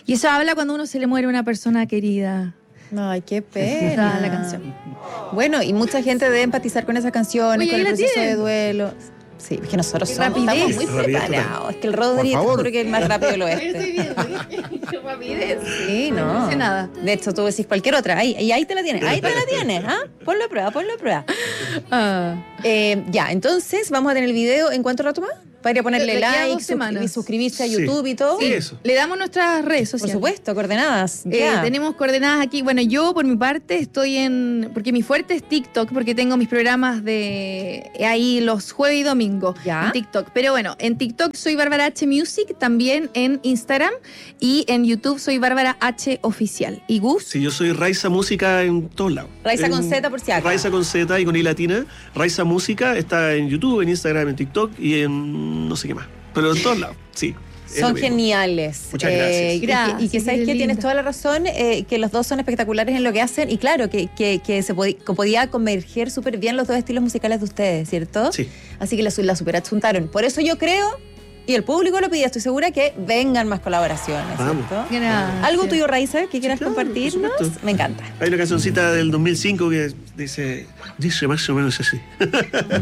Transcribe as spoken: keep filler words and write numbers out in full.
Y eso habla cuando uno se le muere una persona querida. Ay, qué pena la canción. Bueno, y mucha gente debe empatizar con esas canciones, Oye, con el ahí la proceso tienen. de duelo. Sí, es que nosotros Qué somos, rapidez. estamos muy Rapidez preparados. Es que el Rodri, te favor. juro que es el más rápido del Yo oeste. estoy viendo. Qué rapidez. Sí, no. No sé nada. De hecho, tú decís cualquier otra. Ahí, y ahí te la tienes, ahí te la tienes. ¿Ah? Ponlo a prueba, ponlo a prueba. Ah. Eh, ya, entonces vamos a tener el video en cuánto rato más. Para ir a ponerle De aquí a like, dos semanas. suscri- suscribirse a Sí. YouTube y todo. Sí. Eso. Le damos nuestras redes Por sociales. supuesto, coordenadas. Eh, Ya. tenemos coordenadas aquí. Bueno, yo por mi parte estoy en... Porque mi fuerte es TikTok, porque tengo mis programas de ahí los jueves y domingos Ya. en TikTok. Pero bueno, en TikTok soy Bárbara H Music, también en Instagram y en YouTube soy Bárbara H Oficial. ¿Y Gus? Sí, yo soy Raiza Música en todos lados. Raiza En- con Z por si acaso. Raiza con Z y con I latina. Raiza Música está en YouTube, en Instagram, en TikTok y en no sé qué más. Pero en todos lados, sí. es lo Son mismo. geniales. Muchas gracias. y que- Gracias, y que sabes qué que tienes linda. toda la razón, eh, que los dos son espectaculares en lo que hacen. Y claro, que, que, que se podía, que podía converger súper bien los dos estilos musicales de ustedes, ¿cierto? Sí. Así que la, la super adjuntaron. Por eso yo creo, y el público lo pedía, estoy segura que vengan más colaboraciones, Vamos. ¿cierto? Gracias. ¿Algo tuyo, Raiza, que quieras claro, por compartirnos? supuesto. Me encanta. Hay una cancioncita del dos mil cinco que dice, dice más o menos así.